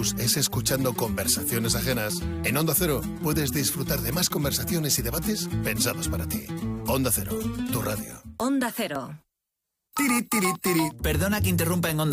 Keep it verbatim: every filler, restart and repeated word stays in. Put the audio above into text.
Plus es escuchando conversaciones ajenas, en Onda Cero puedes disfrutar de más conversaciones y debates pensados para ti. Onda Cero, tu radio. Onda Cero. Tiri, tiri, tiri. Perdona que interrumpa en Onda